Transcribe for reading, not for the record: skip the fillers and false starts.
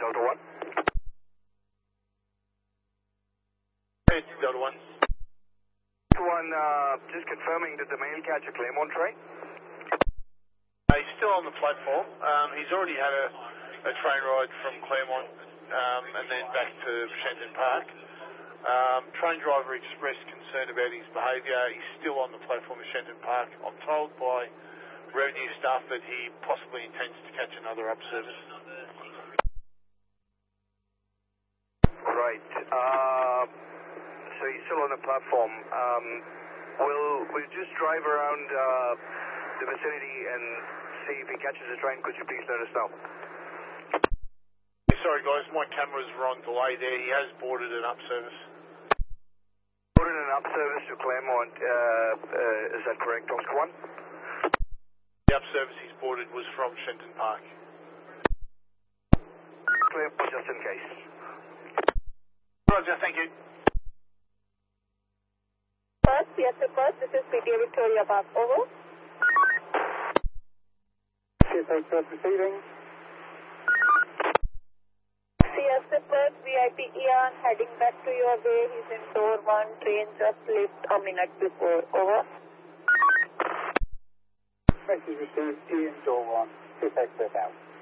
Delta 1. Hey, Delta 1. Just confirming, did the mail catch a Claremont train? He's still on the platform. He's already had a train ride from Claremont and then back to Shenton Park. Train driver expressed concern about his behaviour. He's still on the platform at Shenton Park. I'm told by revenue staff that he possibly intends to catch another up service. Right. So he's still on the platform. We'll just drive around the vicinity and see if he catches a train. Could you please let us know? Sorry guys, my cameras were on delay there. He has boarded an up service. Boarded an up service to Claremont, is that correct, Oscar 1? The up service he's boarded was from Shenton Park. Claremont, just in case. Roger, thank you. First, yes, first, this is PTA Victoria Park, over. CSA first receiving. Siesta Perth, VIP Ian, heading back to your way. He's in door 1, train just left a minute before, over. Message received, Ian, door 1, CSA first out.